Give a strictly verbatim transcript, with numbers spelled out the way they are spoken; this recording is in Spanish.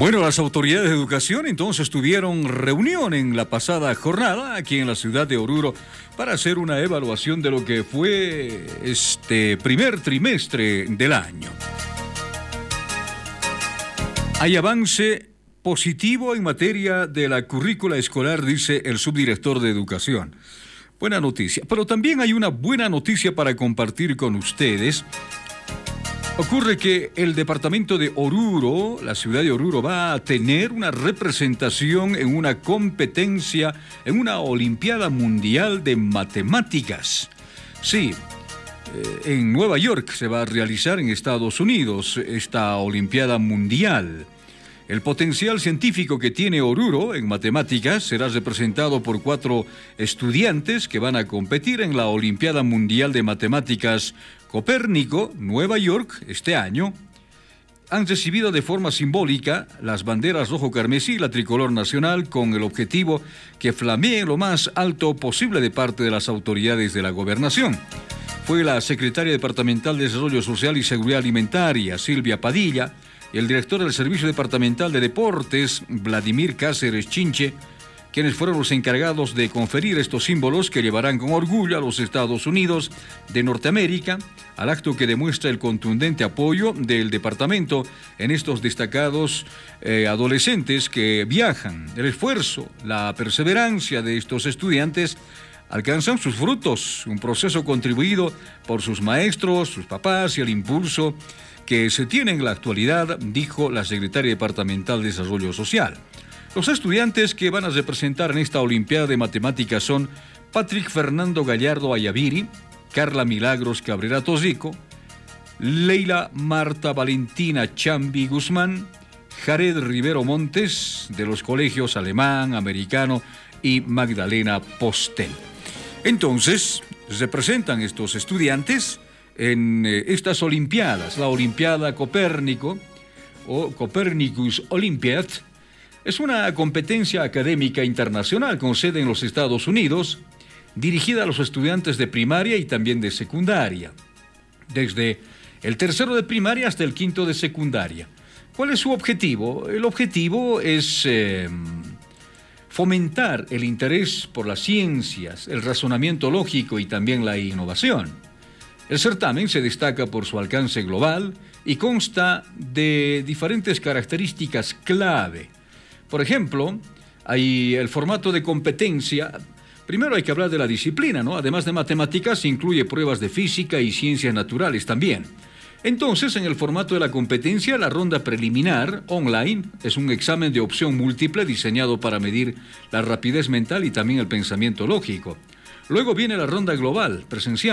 Bueno, las autoridades de educación entonces tuvieron reunión en la pasada jornada aquí en la ciudad de Oruro para hacer una evaluación de lo que fue este primer trimestre del año. Hay avance positivo en materia de la currícula escolar, dice el subdirector de Educación. Buena noticia, pero también hay una buena noticia para compartir con ustedes. Ocurre que el departamento de Oruro, la ciudad de Oruro, va a tener una representación en una competencia, en una Olimpiada Mundial de Matemáticas. Sí, eh, en Nueva York se va a realizar en Estados Unidos esta Olimpiada Mundial. El potencial científico que tiene Oruro en matemáticas será representado por cuatro estudiantes que van a competir en la Olimpiada Mundial de Matemáticas Copérnico, Nueva York, este año. Han recibido de forma simbólica las banderas rojo carmesí y la tricolor nacional con el objetivo que flamee lo más alto posible de parte de las autoridades de la gobernación. Fue la secretaria departamental de Desarrollo Social y Seguridad Alimentaria, Silvia Padilla, y el director del Servicio Departamental de Deportes, Vladimir Cáceres Chinche, quienes fueron los encargados de conferir estos símbolos que llevarán con orgullo a los Estados Unidos de Norteamérica, al acto que demuestra el contundente apoyo del departamento en estos destacados eh, adolescentes que viajan. El esfuerzo, la perseverancia de estos estudiantes alcanzan sus frutos, un proceso contribuido por sus maestros, sus papás y el impulso que se tiene en la actualidad, dijo la secretaria departamental de Desarrollo Social. Los estudiantes que van a representar en esta Olimpiada de Matemáticas son Patrick Fernando Gallardo Ayaviri, Carla Milagros Cabrera Tosico, Leila Marta Valentina Chambi Guzmán, Jared Rivero Montes, de los colegios Alemán, Americano y Magdalena Postel. Entonces, representan estos estudiantes en eh, estas Olimpiadas. La Olimpiada Copérnico, o Copernicus Olympiad, es una competencia académica internacional con sede en los Estados Unidos, dirigida a los estudiantes de primaria y también de secundaria, desde el tercero de primaria hasta el quinto de secundaria. ¿Cuál es su objetivo? El objetivo es eh, fomentar el interés por las ciencias, el razonamiento lógico y también la innovación. El certamen se destaca por su alcance global y consta de diferentes características clave. Por ejemplo, hay el formato de competencia. Primero hay que hablar de la disciplina, ¿no? Además de matemáticas, incluye pruebas de física y ciencias naturales también. Entonces, en el formato de la competencia, la ronda preliminar, online, es un examen de opción múltiple diseñado para medir la rapidez mental y también el pensamiento lógico. Luego viene la ronda global, presencial.